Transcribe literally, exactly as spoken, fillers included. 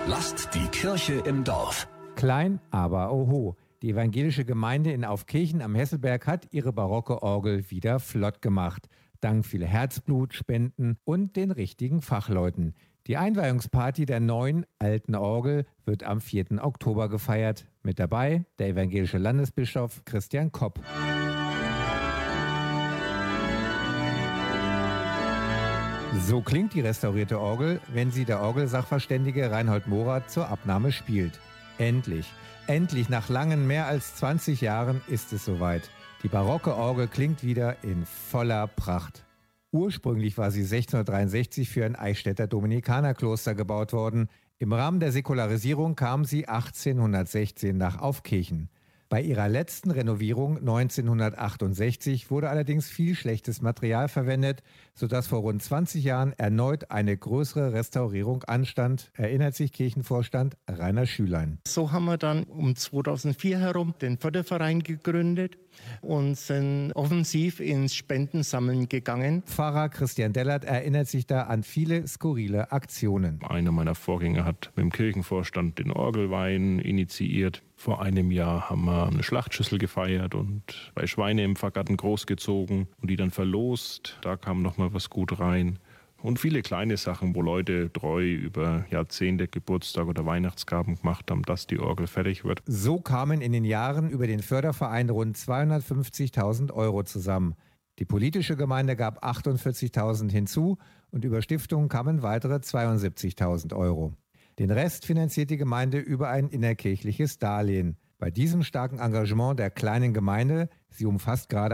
Lasst die Kirche im Dorf. Klein, aber oho. Die evangelische Gemeinde in Aufkirchen am Hesselberg hat ihre barocke Orgel wieder flott gemacht. Dank viel Herzblut, Spenden und den richtigen Fachleuten. Die Einweihungsparty der neuen, alten Orgel wird am vierten Oktober gefeiert. Mit dabei der evangelische Landesbischof Christian Kopp. So klingt die restaurierte Orgel, wenn sie der Orgelsachverständige Reinhold Morath zur Abnahme spielt. Endlich, endlich nach langen mehr als zwanzig Jahren ist es soweit. Die barocke Orgel klingt wieder in voller Pracht. Ursprünglich war sie sechzehnhundertdreiundsechzig für ein Eichstätter Dominikanerkloster gebaut worden. Im Rahmen der Säkularisierung kam sie achtzehnhundertsechzehn nach Aufkirchen. Bei ihrer letzten Renovierung neunzehnhundertachtundsechzig wurde allerdings viel schlechtes Material verwendet, sodass vor rund zwanzig Jahren erneut eine größere Restaurierung anstand, erinnert sich Kirchenvorstand Rainer Schülein. So haben wir dann um zweitausendvier herum den Förderverein gegründet und sind offensiv ins Spendensammeln gegangen. Pfarrer Christian Dellert erinnert sich da an viele skurrile Aktionen. Einer meiner Vorgänger hat mit dem Kirchenvorstand den Orgelwein initiiert. Vor einem Jahr haben wir eine Schlachtschüssel gefeiert und bei Schweine im Pfarrgarten großgezogen und die dann verlost. Da kam noch mal was gut rein. Und viele kleine Sachen, wo Leute treu über Jahrzehnte Geburtstag oder Weihnachtsgaben gemacht haben, dass die Orgel fertig wird. So kamen in den Jahren über den Förderverein rund zweihundertfünfzigtausend Euro zusammen. Die politische Gemeinde gab achtundvierzigtausend hinzu und über Stiftungen kamen weitere zweiundsiebzigtausend Euro. Den Rest finanziert die Gemeinde über ein innerkirchliches Darlehen. Bei diesem starken Engagement der kleinen Gemeinde, sie umfasst gerade